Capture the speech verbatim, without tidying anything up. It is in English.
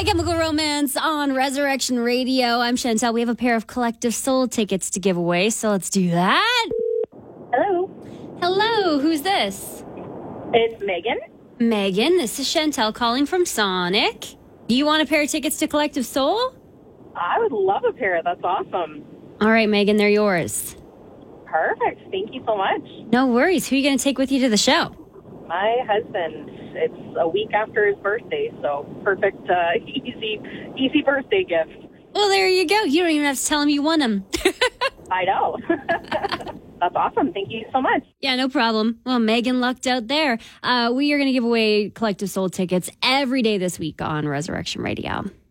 My Chemical Romance on Resurrection Radio. I'm Chantel. We have a pair of Collective Soul tickets to give away, so let's do that. Hello. Hello, who's this? It's Megan. Megan, this is Chantel calling from Sonic. Do you want a pair of tickets to Collective Soul? I would love a pair. That's awesome. All right, Megan, they're yours. Perfect. Thank you so much. No worries. Who are you going to take with you to the show? My husband. It's a week after his birthday, so perfect, uh, easy, easy birthday gift. Well, there you go. You don't even have to tell him you won them. I know. That's awesome. Thank you so much. Yeah, no problem. Well, Megan lucked out there. Uh, we are going to give away Collective Soul tickets every day this week on Resurrection Radio.